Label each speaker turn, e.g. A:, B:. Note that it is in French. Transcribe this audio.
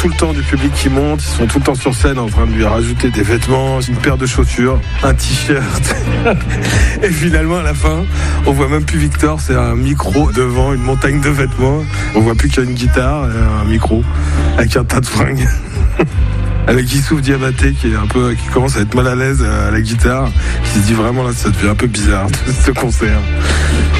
A: tout le temps du public qui monte, ils sont tout le temps sur scène en train de lui rajouter des vêtements, une paire de chaussures, un t-shirt. Et finalement à la fin, on voit même plus Victor, c'est un micro devant une montagne de vêtements. On voit plus qu'il y a une guitare et un micro avec un tas de fringues. Avec Issouf Diabaté qui commence à être mal à l'aise à la guitare, qui se dit vraiment là ça devient un peu bizarre ce concert.